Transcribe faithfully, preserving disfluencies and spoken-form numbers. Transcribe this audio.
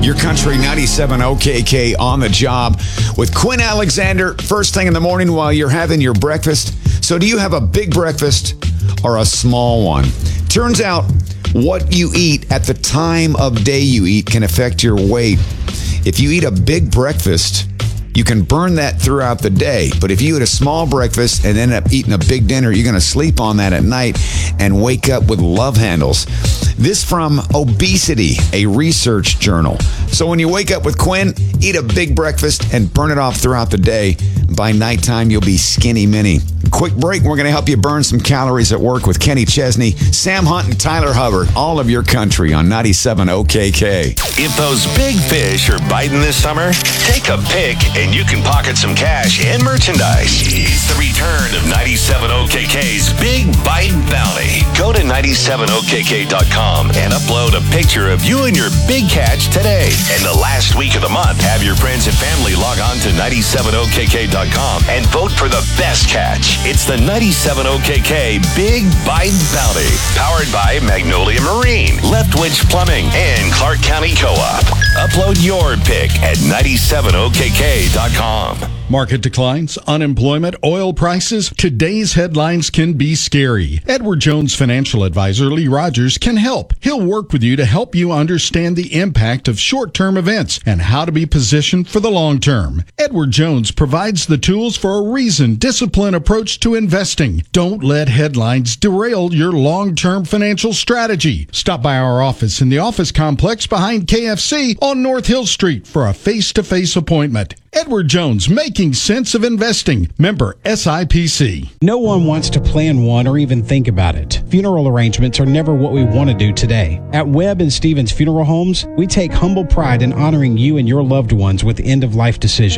Your Country ninety-seven O K K on the job with Quinn Alexander first thing in the morning while you're having your breakfast. So do you have a big breakfast or a small one? Turns out what you eat at the time of day you eat can affect your weight. If you eat a big breakfast, you can burn that throughout the day. But if you eat a small breakfast and end up eating a big dinner, you're going to sleep on that at night and wake up with love handles. This from Obesity, a research journal. So when you wake up with Quinn, eat a big breakfast and burn it off throughout the day. By nighttime, you'll be skinny mini. Quick break. We're going to help you burn some calories at work with Kenny Chesney, Sam Hunt, and Tyler Hubbard. All of Your Country on ninety-seven O K K. If those big fish are biting this summer, take a pick and you can pocket some cash and merchandise. It's the return of ninety-seven O K K's Big Bite Bounty. Go to ninety-seven O K K dot com and upload a picture of you and your big catch today. And the last week of the month, have your friends and family log on to ninety-seven O K K dot com and vote for the best catch. It's the ninety-seven O K K Big Bite Bounty, powered by Magnolia Marine, Leftwich Plumbing, and Clark County Co-op. Upload your pick at ninety-seven O K K dot com. Market declines, unemployment, oil prices. Today's headlines can be scary. Edward Jones financial advisor Lee Rogers can help. He'll work with you to help you understand the impact of short-term events and how to be positioned for the long term. Edward Jones provides the tools for a reasoned, disciplined approach to investing. Don't let headlines derail your long-term financial strategy. Stop by our office in the office complex behind K F C on North Hill Street for a face-to-face appointment. Edward Jones, making sense of investing. Member S I P C. No one wants to plan one or even think about it. Funeral arrangements are never what we want to do today. At Webb and Stevens Funeral Homes, we take humble pride in honoring you and your loved ones with end-of-life decisions.